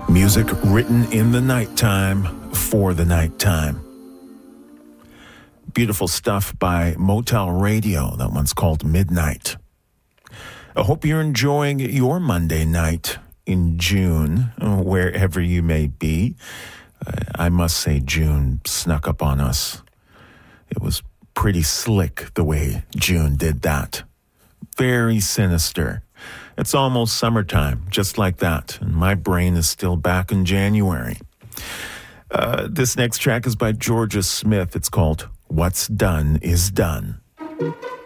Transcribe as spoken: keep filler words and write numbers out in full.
Music written in the nighttime for the nighttime. Beautiful stuff by Motel Radio. That one's called Midnight. I hope you're enjoying your Monday night in June, wherever you may be. Uh, I must say June snuck up on us. It was pretty slick the way June did that. Very sinister. It's almost summertime, just like that, and my brain is still back in January. Uh, this next track is by Georgia Smith. It's called What's Done Is Done.